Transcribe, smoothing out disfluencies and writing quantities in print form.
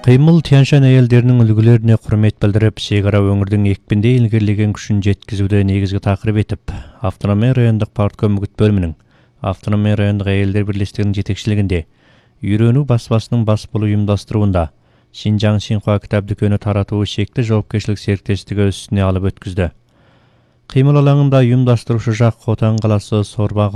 Кыймыл Тянь-Шань әйелдерінің үлгілеріне құрмет білдіріп, шекара өңірдің екпінде илгерлеген күшін жеткізуді негізгі тақырып етіп, Автономия райондық партком үгіт бөлімінің Автономия райондық әйелдер бірлестігінің жетекшілігінде үйрену баспасының бас болу ұйымдастыруында Шинжаң Шинхуа кітап дүкені таратуы шекті жауапкершілік серіктестігі үстіне алып өткізді. Кыймыл алаңында ұйымдастырушы жақ Хотан қаласы Сорба